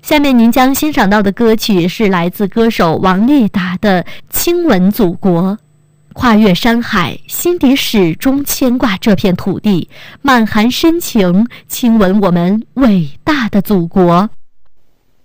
下面您将欣赏到的歌曲是来自歌手王丽达的《亲吻祖国》。跨越山海，心底始终牵挂这片土地，满含深情，亲吻我们伟大的祖国。